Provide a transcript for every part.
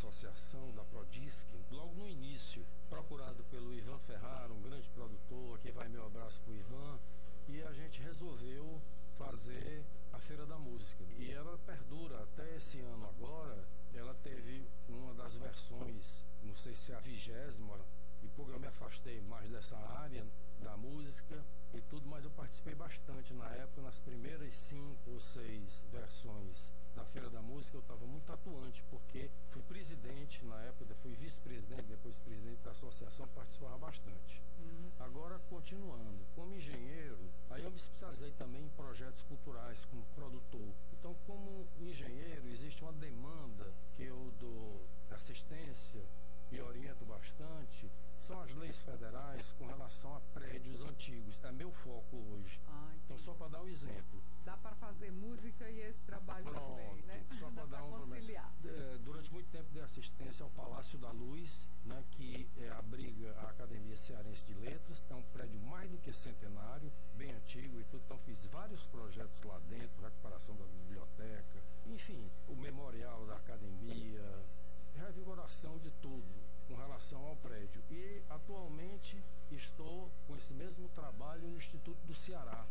associação da Prodisc, logo no início, procurado pelo Ivan Ferrara, um grande produtor. Aqui vai meu abraço pro Ivan. E a gente resolveu fazer a Feira da Música. E ela perdura até esse ano agora. Ela teve uma das versões, não sei se é a 20ª, e porque eu me afastei mais dessa área da música e tudo, mas eu participei bastante na época, nas primeiras 5 ou 6 versões da Feira da Música. Eu estava muito atuante, porque fui presidente na época, fui vice-presidente, depois presidente da associação, participava bastante. Agora, continuando, como engenheiro, aí eu me especializei também em projetos culturais como produtor. Então, como engenheiro, existe uma demanda que eu dou assistência e oriento bastante, são as leis federais com relação a prédios antigos. É meu foco hoje. Então, só para dar um exemplo. Dá para fazer música e esse trabalho também, né? Só para dar conciliar. Durante muito tempo dei assistência ao Palácio da Luz, né, que abriga a Academia Cearense de Letras. É um prédio mais do que centenário, bem antigo e tudo. Então, fiz vários projetos lá dentro, recuperação da biblioteca, enfim, o memorial da academia, revigoração de tudo com relação ao prédio. E atualmente estou com esse mesmo trabalho no Instituto do Ceará,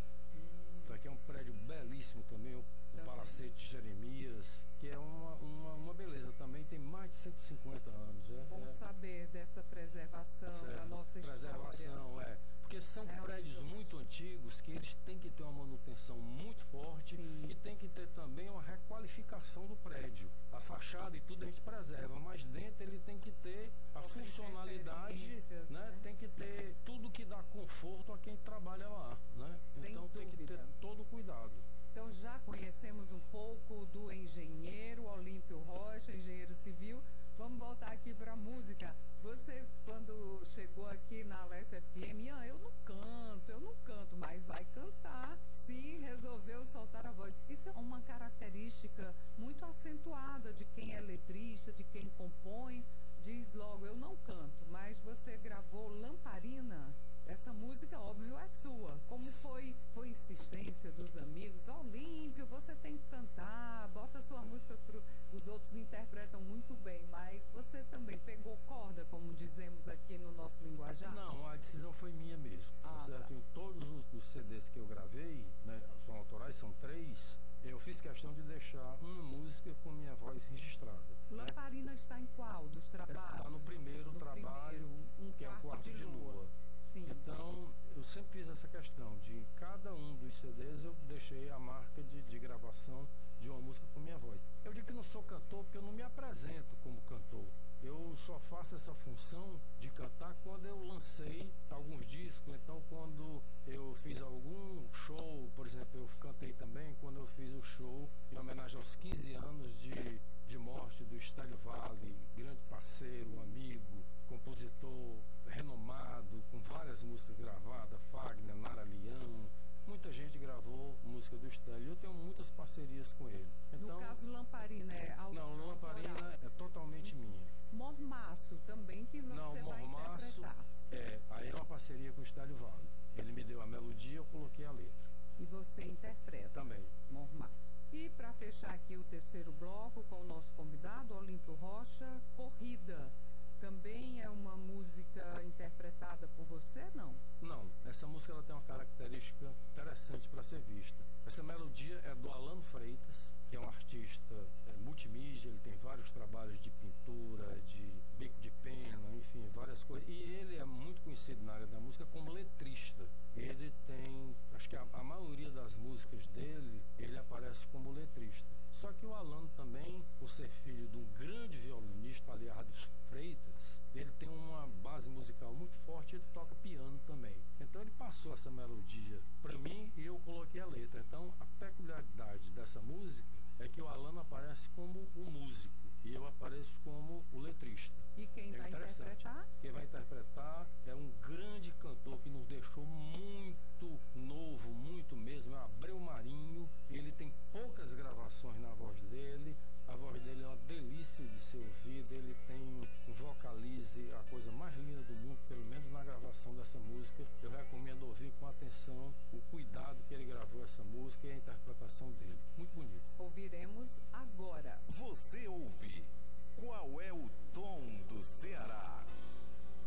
que é um prédio belíssimo também, o Palacete Jeremias, que é uma beleza também, tem mais de 150 anos. Bom saber dessa preservação da nossa história. Preservação, porque são prédios muito antigos que eles têm que ter uma manutenção muito forte. Sim. E tem que ter também uma requalificação do prédio. A fachada e tudo a gente preserva, mas dentro ele tem que ter a funcionalidade, né? Tem que ter tudo que dá conforto a quem trabalha lá, né? Então tem que ter todo o cuidado. Então já conhecemos um pouco do engenheiro Olímpio Rocha, engenheiro civil. Vamos voltar aqui para a música. Você, quando chegou aqui na Alessia FM, eu não canto, mas vai cantar. Sim, resolveu soltar a voz. Isso é uma característica muito acentuada de quem é letrista, de quem compõe. Diz logo, eu não canto, mas você gravou Lamparina. Essa música, óbvio, é sua. Como foi insistência dos amigos? Olímpio, você tem que cantar, bota sua música os outros interpretam muito bem, mas você também pegou corda, como dizemos aqui no nosso linguajar? Não, a decisão foi minha mesmo. Certo? Em todos os CDs que eu gravei, né, são autorais, são 3, eu fiz questão de deixar uma música com minha voz registrada. Lamparina, né? Está em qual dos trabalhos? Está no primeiro trabalho, que é o Quarto de Lua. Sim. Então, eu sempre fiz essa questão de cada um dos CDs eu deixei a marca de gravação de uma música com minha voz. Eu digo que não sou cantor porque eu não me apresento como cantor. Eu só faço essa função de cantar quando eu lancei alguns discos. Então, quando eu fiz algum show, por exemplo, eu cantei também quando eu fiz o show em homenagem aos 15 anos de morte do Estélio Vale, grande parceiro, amigo, compositor renomado, com várias músicas gravadas, Fagner, Nara Leão. Muita gente gravou música do Estélio. Eu tenho muitas parcerias com ele. Então, no caso, Lamparina é autoral? Não, Lamparina é totalmente minha. Mormaço também, que você vai interpretar. Aí é uma parceria com o Estélio Vale. Ele me deu a melodia, eu coloquei a letra. E você interpreta? Também. Mormaço. E para fechar aqui o terceiro bloco com o nosso convidado, Olímpio Rocha, Corrida. Também é uma música interpretada por você, não? Não, essa música ela tem uma característica interessante para ser vista. Essa melodia é do Alano Freitas, que é um artista multimídia, ele tem vários trabalhos de pintura, de bico de pena, enfim, várias coisas. E ele é muito conhecido na área da música como letrista. Ele tem